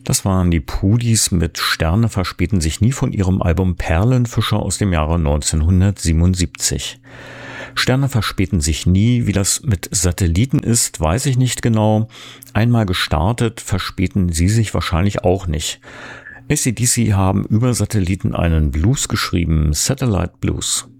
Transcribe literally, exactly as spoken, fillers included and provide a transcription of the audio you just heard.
Das waren die Pudis mit Sterne verspäten sich nie von ihrem Album Perlenfischer aus dem Jahre neunzehnhundertsiebenundsiebzig. Sterne verspäten sich nie, wie das mit Satelliten ist, weiß ich nicht genau. Einmal gestartet, verspäten sie sich wahrscheinlich auch nicht. A C/D C haben über Satelliten einen Blues geschrieben, Satellite Blues.